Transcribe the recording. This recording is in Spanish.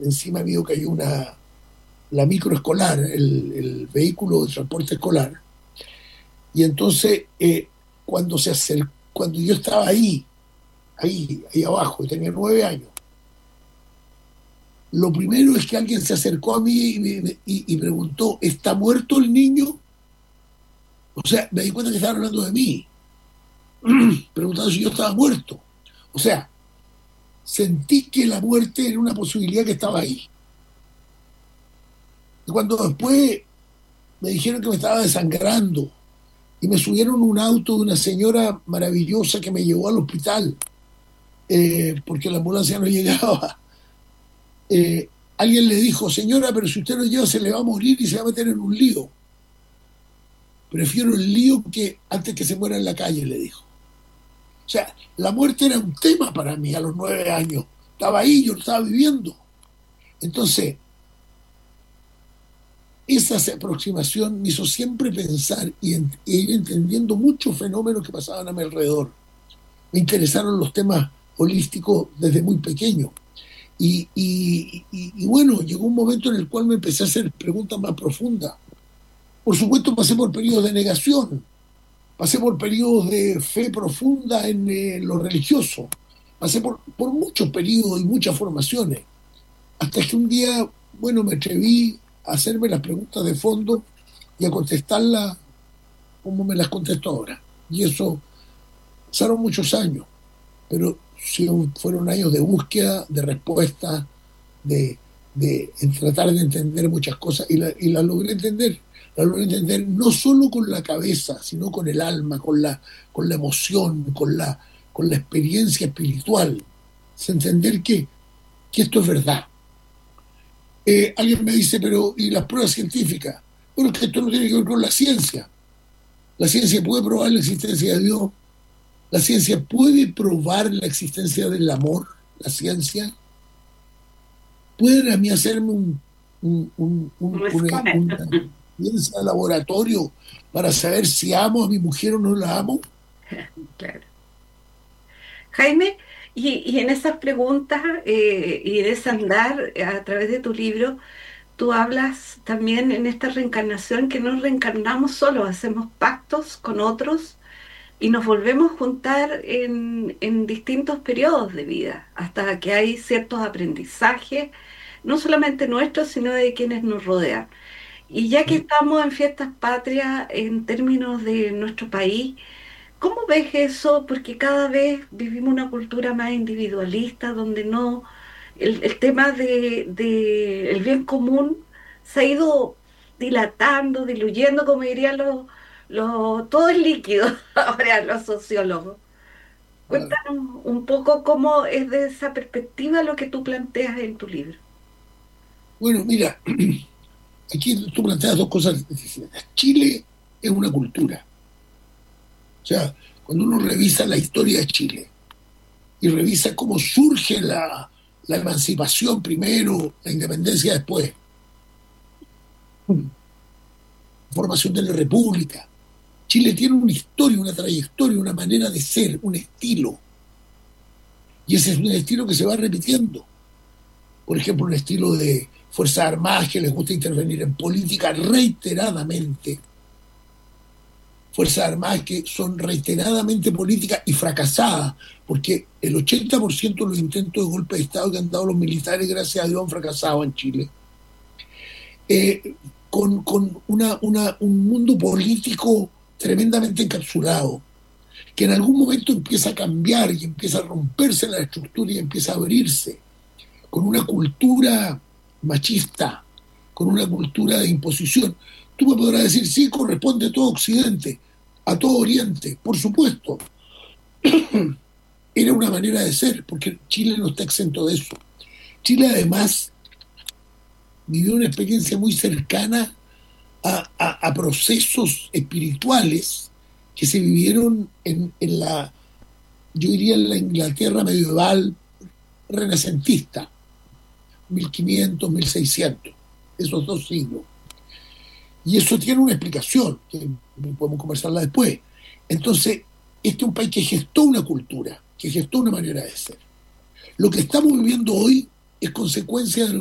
encima mío cayó la microescolar, el vehículo de transporte escolar. Y entonces, cuando yo estaba ahí abajo, y tenía 9 años, lo primero es que alguien se acercó a mí y preguntó, ¿está muerto el niño? O sea, me di cuenta que estaban hablando de mí, preguntando si yo estaba muerto. O sea, sentí que la muerte era una posibilidad que estaba ahí. Y cuando después me dijeron que me estaba desangrando y me subieron a un auto de una señora maravillosa que me llevó al hospital, porque la ambulancia no llegaba, alguien le dijo, señora, pero si usted lo lleva se le va a morir y se va a meter en un lío. Prefiero el lío que antes que se muera en la calle, le dijo. O sea, la muerte era un tema para mí a los 9 años. Estaba ahí, yo lo estaba viviendo. Entonces, esa aproximación me hizo siempre pensar e ir entendiendo muchos fenómenos que pasaban a mi alrededor. Me interesaron los temas holísticos desde muy pequeño. Y bueno, llegó un momento en el cual me empecé a hacer preguntas más profundas. Por supuesto, pasé por periodos de negación, pasé por periodos de fe profunda en lo religioso, pasé por muchos periodos y muchas formaciones, hasta que un día, bueno, me atreví a hacerme las preguntas de fondo y a contestarlas como me las contesto ahora. Y eso pasaron muchos años, pero sí fueron años de búsqueda, de respuesta, en tratar de entender muchas cosas y la logré entender. La logré entender no solo con la cabeza, sino con el alma, con la emoción, con la experiencia espiritual. Es entender que esto es verdad. Alguien me dice, pero ¿y las pruebas científicas? Bueno, es que esto no tiene que ver con la ciencia. La ciencia puede probar la existencia de Dios. La ciencia puede probar la existencia del amor. La ciencia puede a mí hacerme Un escáner. una ciencia de laboratorio para saber si amo a mi mujer o no la amo. Claro. Jaime, y en esas preguntas y en ese andar a través de tu libro, tú hablas también en esta reencarnación que no reencarnamos solos, hacemos pactos con otros y nos volvemos a juntar en distintos periodos de vida, hasta que hay ciertos aprendizajes, no solamente nuestros, sino de quienes nos rodean. Y ya que ¿Sí? estamos en fiestas patrias en términos de nuestro país, ¿cómo ves eso? Porque cada vez vivimos una cultura más individualista, donde no, el tema de el bien común se ha ido dilatando, diluyendo, como dirían todo es líquido ahora los sociólogos. Claro. Cuéntanos un poco cómo es de esa perspectiva lo que tú planteas en tu libro. Bueno, mira, aquí tú planteas dos cosas distintas. Chile es una cultura. O sea, cuando uno revisa la historia de Chile y revisa cómo surge la emancipación primero, la independencia después, formación de la República, Chile tiene una historia, una trayectoria, una manera de ser, un estilo. Y ese es un estilo que se va repitiendo. Por ejemplo, un estilo de Fuerzas Armadas que les gusta intervenir en política reiteradamente. Fuerzas Armadas que son reiteradamente políticas y fracasadas, porque el 80% de los intentos de golpe de Estado que han dado los militares, gracias a Dios, han fracasado en Chile. Eh, con un mundo político tremendamente encapsulado, que en algún momento empieza a cambiar y empieza a romperse la estructura y empieza a abrirse, con una cultura machista, con una cultura de imposición. Tú me podrás decir, sí, corresponde a todo Occidente, a todo Oriente, por supuesto. Era una manera de ser, porque Chile no está exento de eso. Chile además vivió una experiencia muy cercana a procesos espirituales que se vivieron yo diría, en la Inglaterra medieval renacentista, 1500, 1600, esos 2 siglos. Y eso tiene una explicación, que podemos conversarla después. Entonces, este es un país que gestó una cultura, que gestó una manera de ser. Lo que estamos viviendo hoy es consecuencia de lo